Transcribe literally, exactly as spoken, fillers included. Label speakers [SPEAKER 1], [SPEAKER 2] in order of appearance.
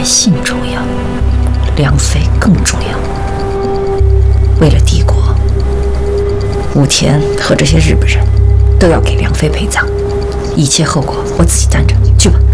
[SPEAKER 1] 信重要，梁妃更重要。为了帝国，武田和这些日本人都要给梁妃陪葬，一切后果我自己担着。去吧。